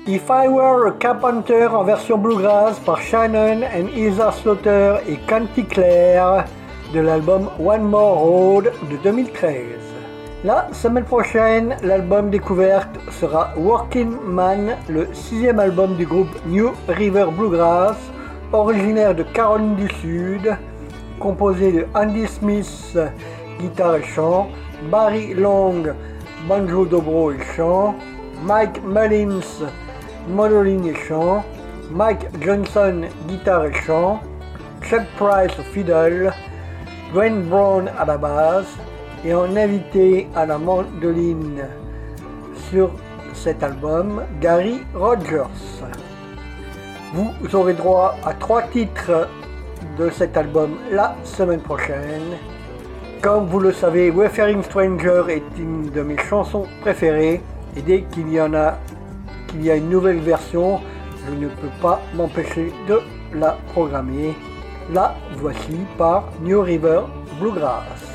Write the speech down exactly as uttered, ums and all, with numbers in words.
If I Were a Carpenter en version bluegrass par Shannon and Heather Slaughter et Canty Claire de l'album One More Road de deux mille treize. La semaine prochaine, l'album découverte sera Working Man, le sixième album du groupe New River Bluegrass, originaire de Caroline du Sud, composé de Andy Smith, guitare et chant, Barry Long, banjo, dobro et chant, Mike Mullins, mandoline et chant, Mike Johnson, guitare et chant, Chuck Price au fiddle, Dwayne Brown à la basse et en invité à la mandoline sur cet album, Gary Rogers. Vous aurez droit à trois titres de cet album la semaine prochaine. Comme vous le savez, Wayfaring Stranger est une de mes chansons préférées et dès qu'il y en a, qu'il y a une nouvelle version, je ne peux pas m'empêcher de la programmer. La voici par New River Bluegrass.